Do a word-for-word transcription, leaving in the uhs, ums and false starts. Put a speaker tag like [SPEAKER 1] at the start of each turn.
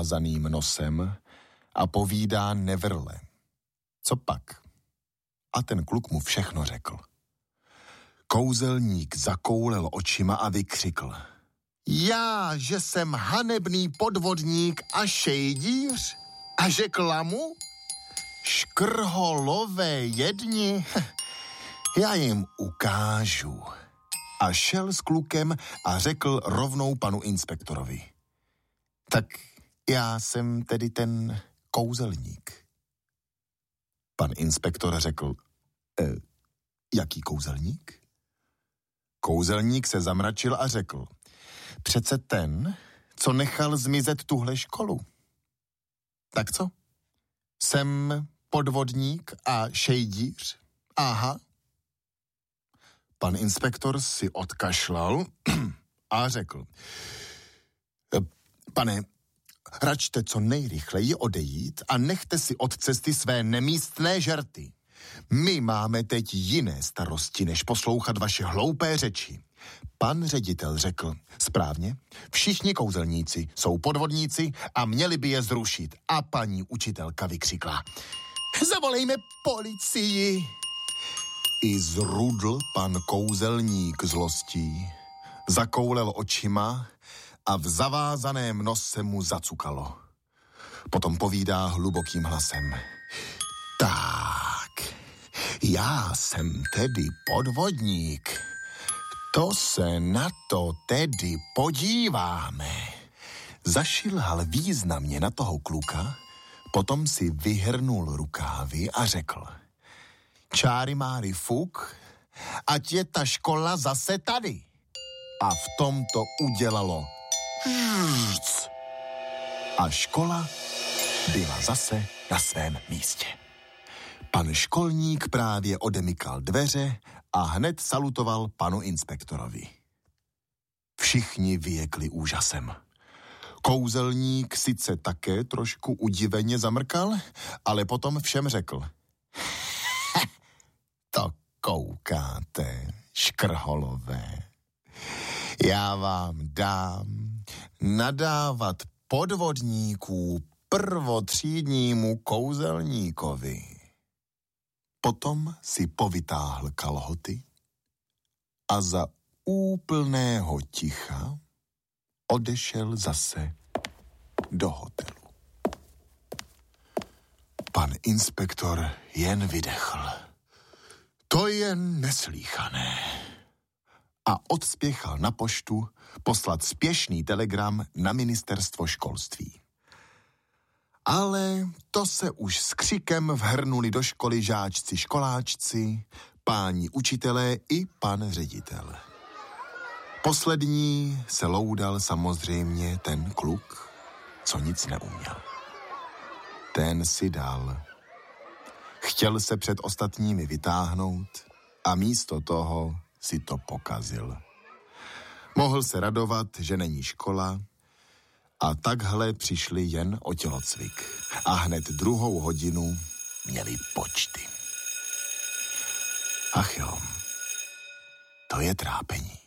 [SPEAKER 1] zavázaným nosem a povídá nevrle. Co pak? A ten kluk mu všechno řekl. Kouzelník zakoulel očima a vykřikl. Já, že jsem hanebný podvodník a šejdíř? A že klamu? Škrholové jedni? Já jim ukážu. A šel s klukem a řekl rovnou panu inspektorovi. Tak já jsem tedy ten kouzelník. Pan inspektor řekl, e, jaký kouzelník? Kouzelník se zamračil a řekl, přece ten, co nechal zmizet tuhle školu. Tak co? Jsem podvodník a šejdíř? Aha. Pan inspektor si odkašlal a řekl, pane, račte co nejrychleji odejít a nechte si od cesty své nemístné žerty. My máme teď jiné starosti, než poslouchat vaše hloupé řeči. Pan ředitel řekl, správně, všichni kouzelníci jsou podvodníci a měli by je zrušit. A paní učitelka vykřikla, zavolejme policii. I zrudl pan kouzelník zlostí, zakoulel očima a v zavázaném nose mu zacukalo. Potom povídá hlubokým hlasem. Tak, já jsem tedy podvodník. To se na to tedy podíváme. Zašilhal významně na toho kluka, potom si vyhrnul rukávy a řekl. Čáry máry fuk, ať je ta škola zase tady. A v tom to udělalo. A škola byla zase na svém místě. Pan školník právě odemykal dveře a hned salutoval panu inspektorovi. Všichni vyjekli úžasem. Kouzelník sice také trošku udiveně zamrkal, ale potom všem řekl. To koukáte, škrholové. Já vám dám nadávat podvodníků prvotřídnímu kouzelníkovi. Potom si povytáhl kalhoty a za úplného ticha odešel zase do hotelu. Pan inspektor jen vydechl. To je neslýchané. A odspěchal na poštu poslat spěšný telegram na ministerstvo školství. Ale to se už s křikem vhrnuli do školy žáčci školáčci, páni učitelé i pan ředitel. Poslední se loudal samozřejmě ten kluk, co nic neuměl. Ten si dal. Chtěl se před ostatními vytáhnout a místo toho si to pokazil. Mohl se radovat, že není škola, a takhle přišli jen o tělocvik. A hned druhou hodinu měli počty. Ach jo, to je trápení.